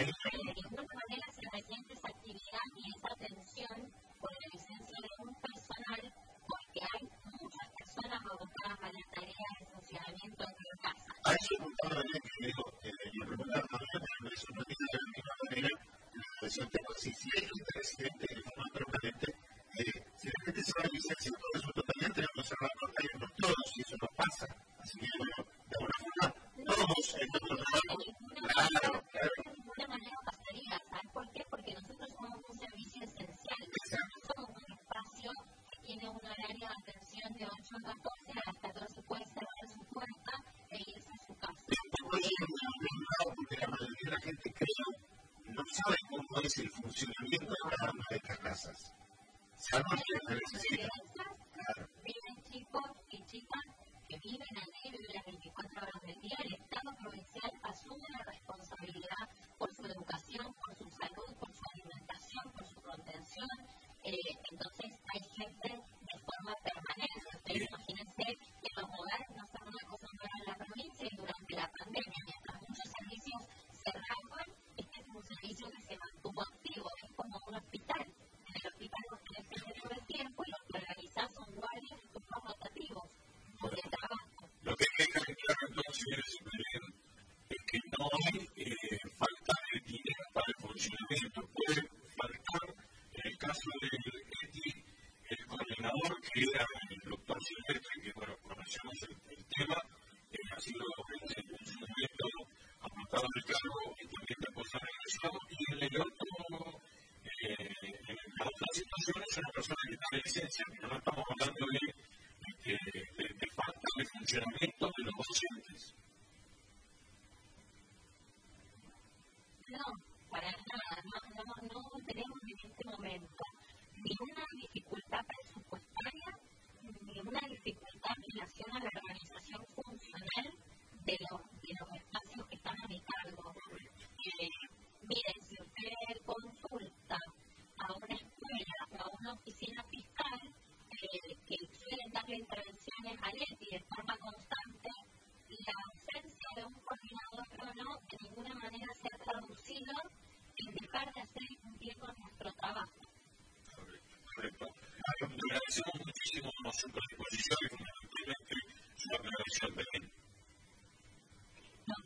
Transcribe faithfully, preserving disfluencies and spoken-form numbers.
de ninguna manera se resiente esa actividad y esa atención por la licencia de un personal, porque hay muchas personas abocadas a la tarea de funcionamiento de la casa. A eso apuntaba también que digo, le preguntaba también, porque me sorprendió de la misma manera, la decisión que si si hay gente residente de forma permanente, si la gente se va a licencia, todo eso también tenemos que cerrar los talleres todos, y eso no pasa. Así que, bueno, de alguna forma, todos en nuestro trabajo, claro, claro. De ninguna manera pasaría, ¿sabes por qué? Porque nosotros somos un servicio esencial. Exacto. Somos un espacio que tiene un horario de atención de ocho a catorce, a las catorce puede cerrar su puerta e irse a su casa. Por eso no es lado, porque la mayoría de la gente creo, no sabe cómo es el funcionamiento de cada una de estas casas. Salvo que la necesita. Claro. Viven chicos y chicas que viven allí, viven las veinticuatro horas del día. El Estado provincial asume la responsabilidad por su educación, por su salud, por su alimentación, por su contención. Eh, entonces hay gente de forma permanente. Ustedes imagínense que los hogares no son una cosa nueva en la provincia y durante la pandemia, mientras muchos servicios cerraban, este es un servicio que se mantuvo activo, es como un hospital. En el hospital no tienes que tener el tiempo y lo que organizás son guardias y turnos rotativos de trabajo. Lo que hay que dejar claro entonces es que no hay eh, falta de dinero para el funcionamiento. Puede faltar, en el caso del E T I, el coordinador que era el doctor Silvestre, que bueno, conocemos el, el tema, eh, ha sido en, en su momento apuntado al cargo y también después ha regresado, y en el otro, eh, en la otra situación es una persona que está de licencia,